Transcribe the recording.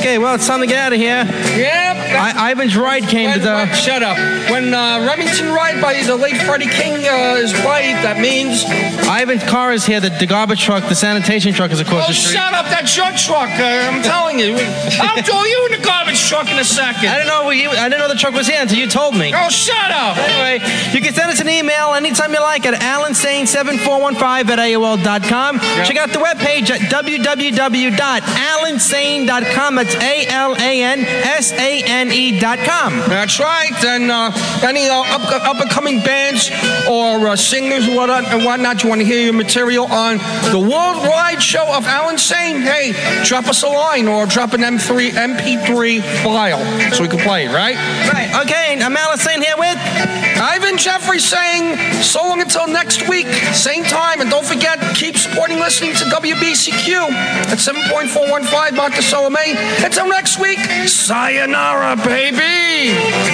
Okay, well, it's time to get out of here. Yep. Ivan's ride came to the... Shut up. When Remington Ride by the late Freddie King is played, that means... Ivan's car is here. The garbage truck, the sanitation truck is across the street. Shut up. That's your truck. I'm telling you. I'll throw you in the garbage truck in a second. I didn't know the truck was here until you told me. Oh, shut up. Anyway, you can send us an email anytime you like at alansane7415@AOL.com. Yep. Check out the webpage at www.alansane.com. That's ALANSANE.com. That's right. And any up-and-coming bands or singers and whatnot, you want to hear your material on the worldwide show of Alan Sane, hey, drop us a line or drop an MP3 file so we can play it, right? Right. Okay, I'm Alan Sane here with Ivan Jeffrey saying so long until next week, same time. And don't forget, keep supporting listening to WBCQ at 7.415 Monticello, Maine. Until next week, sayonara, baby.